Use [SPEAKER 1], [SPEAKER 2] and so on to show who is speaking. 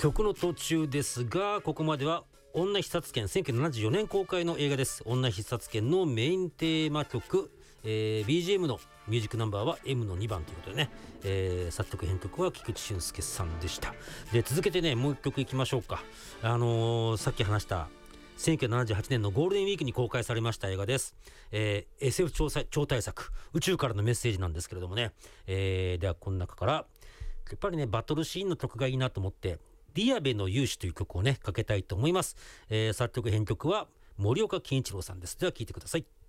[SPEAKER 1] 曲の途中ですが、ここまでは女必殺拳、1974年公開の映画です。女必殺拳のメインテーマ曲、BGM のミュージックナンバーは M の2番ということでね、作曲編曲は菊池俊介さんでした。で、続けてね、もう一曲いきましょうか。さっき話した1978年のゴールデンウィークに公開されました映画です。SF 超大作、宇宙からのメッセージなんですけれどもね、ではこの中からやっぱりね、バトルシーンの曲がいいなと思ってディアベの勇士という曲をねかけたいと思います。作曲編曲は森岡健一郎さんです。では聴いてください。